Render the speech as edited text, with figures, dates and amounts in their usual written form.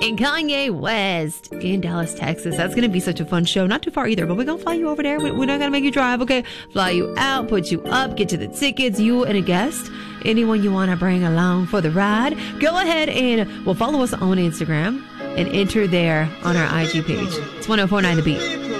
and Kanye West in Dallas, Texas. That's going to be such a fun show. Not too far either, but we're going to fly you over there. We're not going to make you drive, okay? Fly you out, put you up, get you the tickets, you and a guest. Anyone you want to bring along for the ride, go ahead and follow us on Instagram and enter there on our IG page. It's 1049 The Beat.